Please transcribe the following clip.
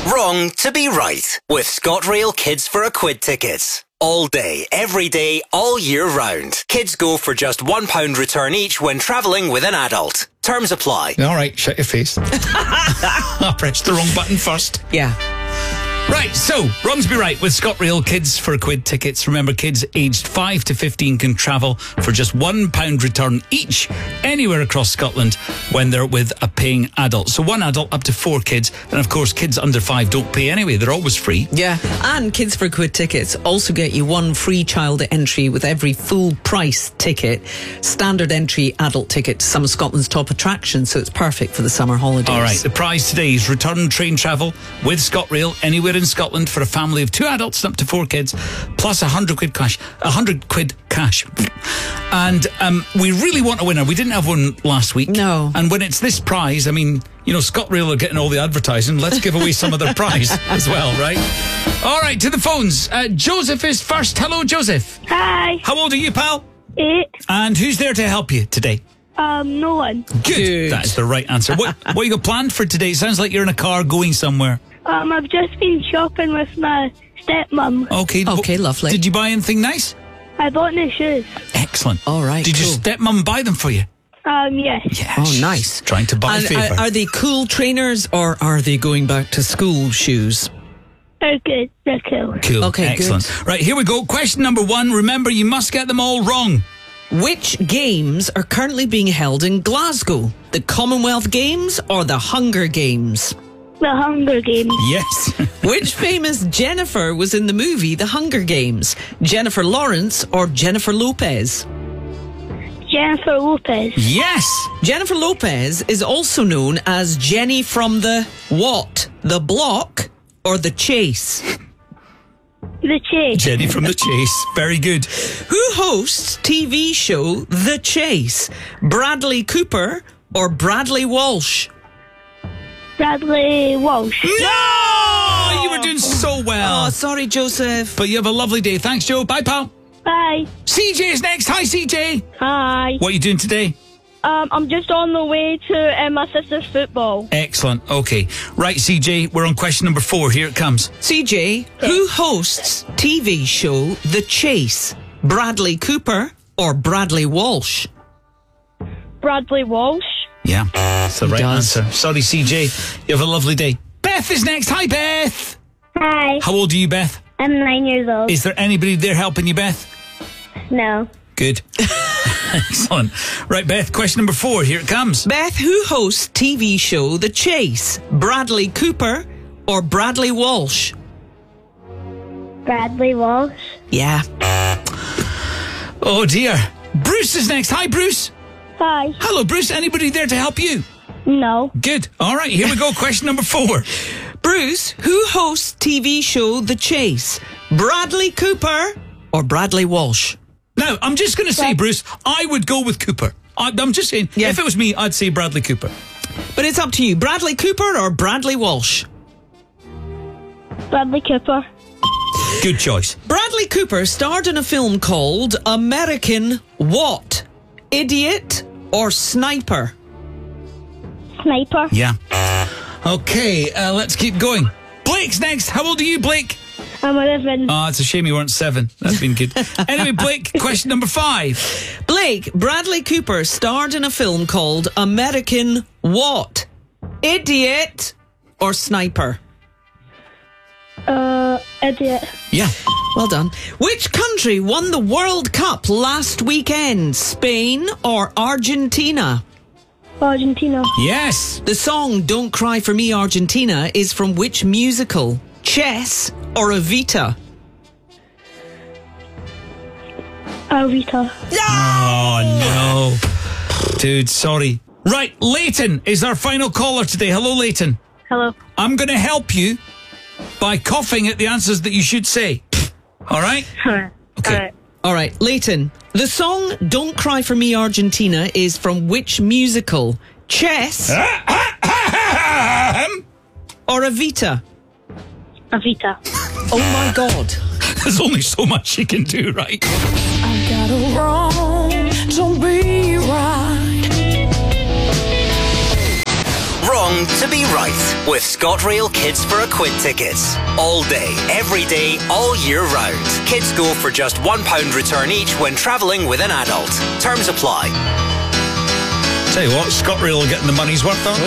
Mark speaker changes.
Speaker 1: Wrong to be right with ScotRail Kids for a Quid tickets. All day, every day, all year round. Kids go for just £1 return each when travelling with an adult. Terms apply.
Speaker 2: All right, shut your face. I pressed the wrong button first.
Speaker 3: Yeah.
Speaker 2: Right, so, wrong to be right with ScotRail Kids for a Quid tickets. Remember, kids aged 5 to 15 can travel for just £1 return each anywhere across Scotland when they're with a paying adult. So one adult up to 4 kids. And of course, kids under 5 don't pay anyway. They're always free.
Speaker 3: Yeah. And Kids for a Quid tickets also get you one free child entry with every full price ticket. Standard entry adult ticket to some of Scotland's top attractions. So it's perfect for the summer holidays.
Speaker 2: All right, the prize today is return train travel with ScotRail anywhere in Scotland for a family of 2 adults and up to 4 kids, plus £100 cash. And we really want a winner. We didn't have one last week.
Speaker 3: No.
Speaker 2: And when it's this prize, I mean, you know, ScotRail are getting all the advertising. Let's give away some of their prize as well, right? All right, to the phones. Joseph is first. Hello, Joseph.
Speaker 4: Hi.
Speaker 2: How old are you, pal?
Speaker 4: 8.
Speaker 2: And who's there to help you today?
Speaker 4: No one.
Speaker 2: Good. That is the right answer. What you got planned for today? It sounds like you're in a car going somewhere.
Speaker 4: I've just been shopping with my stepmom.
Speaker 2: Okay,
Speaker 3: lovely.
Speaker 2: Did you buy anything nice?
Speaker 4: I bought new shoes.
Speaker 2: Excellent.
Speaker 3: All right,
Speaker 2: Did your
Speaker 3: cool.
Speaker 2: stepmum buy them for you?
Speaker 4: Yes.
Speaker 2: Yeah.
Speaker 3: Oh, nice.
Speaker 2: Trying to buy
Speaker 3: And
Speaker 2: favour.
Speaker 3: are they cool trainers or are they going back to school shoes?
Speaker 4: They're good. They're cool.
Speaker 2: Cool.
Speaker 3: Okay,
Speaker 2: excellent.
Speaker 3: good.
Speaker 2: Right, here we go. Question number 1. Remember, you must get them all wrong.
Speaker 3: Which games are currently being held in Glasgow? The Commonwealth Games or the Hunger Games?
Speaker 4: The Hunger Games.
Speaker 2: Yes.
Speaker 3: Which famous Jennifer was in the movie The Hunger Games? Jennifer Lawrence or Jennifer Lopez?
Speaker 4: Jennifer Lopez.
Speaker 2: Yes.
Speaker 3: Jennifer Lopez is also known as Jenny from the what? The Block or The Chase?
Speaker 4: The Chase.
Speaker 2: Jenny from The Chase. Very good.
Speaker 3: Who hosts TV show The Chase? Bradley Cooper or Bradley Walsh?
Speaker 4: Bradley Walsh.
Speaker 2: No! You were doing so well.
Speaker 3: Oh, sorry, Joseph.
Speaker 2: But you have a lovely day. Thanks, Joe. Bye, pal.
Speaker 4: Bye.
Speaker 2: CJ is next. Hi, CJ.
Speaker 4: Hi.
Speaker 2: What are you doing today?
Speaker 4: I'm just on the way to my sister's football.
Speaker 2: Excellent. Okay. Right, CJ, we're on question number 4. Here it comes.
Speaker 3: CJ, who hosts TV show The Chase? Bradley Cooper or Bradley Walsh?
Speaker 4: Bradley Walsh.
Speaker 2: Yeah, that's the right
Speaker 3: does.
Speaker 2: answer. Sorry, CJ. You have a lovely day. Beth is next. Hi, Beth.
Speaker 4: Hi.
Speaker 2: How old are you, Beth?
Speaker 4: I'm 9 years old.
Speaker 2: Is there anybody there helping you, Beth?
Speaker 4: No.
Speaker 2: Good. Excellent. Right, Beth, question number 4. Here it comes.
Speaker 3: Beth, who hosts TV show The Chase? Bradley Cooper or Bradley Walsh?
Speaker 4: Bradley Walsh.
Speaker 3: Yeah.
Speaker 2: Oh, dear. Bruce is next. Hi, Bruce.
Speaker 4: Hi.
Speaker 2: Hello, Bruce. Anybody there to help you?
Speaker 4: No.
Speaker 2: Good. All right, here we go. Question number 4.
Speaker 3: Bruce, who hosts TV show The Chase? Bradley Cooper or Bradley Walsh?
Speaker 2: Now, I'm just going to say, Bruce, I would go with Cooper. I'm just saying,
Speaker 3: Yeah.
Speaker 2: if it was me, I'd say Bradley Cooper.
Speaker 3: But it's up to you. Bradley Cooper or Bradley Walsh?
Speaker 4: Bradley Cooper.
Speaker 2: Good choice.
Speaker 3: Bradley Cooper starred in a film called American what? Idiot or Sniper?
Speaker 4: Sniper.
Speaker 2: Yeah. Okay, let's keep going. Blake's next. How old are you, Blake?
Speaker 4: I'm 11.
Speaker 2: Oh, it's a shame you weren't 7. That's been good. Anyway, Blake, question number 5.
Speaker 3: Blake, Bradley Cooper starred in a film called American what? Idiot or Sniper?
Speaker 4: Idiot.
Speaker 2: Yeah.
Speaker 3: Well done. Which country won the World Cup last weekend? Spain or Argentina?
Speaker 4: Argentina.
Speaker 2: Yes.
Speaker 3: The song Don't Cry For Me Argentina is from which musical? Chess or Evita?
Speaker 4: Arvita.
Speaker 2: Oh, no. Dude, sorry. Right, Leighton is our final caller today. Hello, Leighton.
Speaker 4: Hello.
Speaker 2: I'm going to help you by coughing at the answers that you should say. All right?
Speaker 4: Alright.
Speaker 2: Okay.
Speaker 4: Alright.
Speaker 3: All right, Leighton. The song Don't Cry For Me Argentina is from which musical? Chess or Evita?
Speaker 4: Avita.
Speaker 3: Oh, my God.
Speaker 2: There's only so much she can do, right?
Speaker 5: I got it wrong, don't be right.
Speaker 1: Wrong time to be right with ScotRail Kids for a Quid tickets. All day, every day, all year round. Kids go for just £1 return each when travelling with an adult. Terms apply.
Speaker 2: Tell you what, ScotRail are getting the money's worth on.